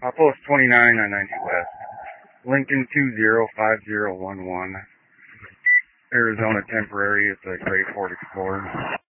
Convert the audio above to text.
Post 29 on 90 West. Lincoln 205011. Arizona temporary. It's a gray Ford Explorer.